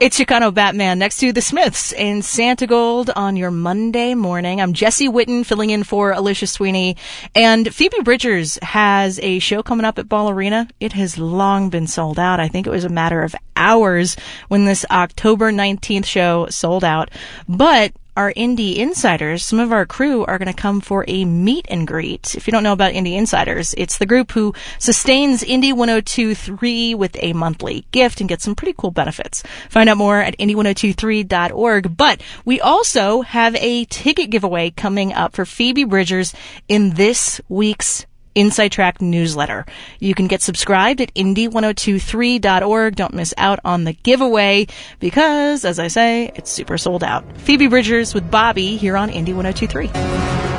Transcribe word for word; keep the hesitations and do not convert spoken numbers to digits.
It's Chicano Batman next to the Smiths in Santa Gold on your Monday morning. I'm Jesse Witten filling in for Alicia Sweeney. And Phoebe Bridgers has a show coming up at Ball Arena. It has long been sold out. I think it was a matter of hours when this October nineteenth show sold out. But our Indie Insiders, some of our crew are going to come for a meet and greet. If you don't know about Indie Insiders, it's the group who sustains Indie one oh two point three with a monthly gift and gets some pretty cool benefits. Find out more at indie ten twenty-three dot org. But we also have a ticket giveaway coming up for Phoebe Bridgers in this week's Inside Track newsletter. You can get subscribed at indie ten twenty-three dot org. Don't miss out on the giveaway because, as I say, it's super sold out. Phoebe Bridgers with Bobby here on Indie ten twenty-three.